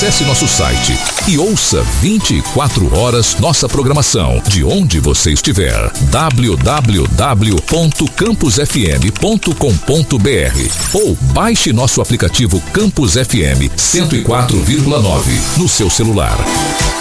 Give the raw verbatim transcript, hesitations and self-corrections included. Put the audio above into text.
Acesse nosso site e ouça vinte e quatro horas nossa programação de onde você estiver. w w w ponto campus f m ponto com ponto b r ou baixe nosso aplicativo Campus F M cento e quatro vírgula nove no seu celular.